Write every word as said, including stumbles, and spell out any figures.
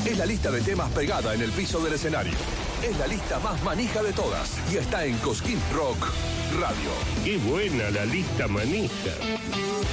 Es la lista de temas pegada en el piso del escenario. Es la lista más manija de todas y está en Cosquín Rock Radio. ¡Qué buena la lista manija!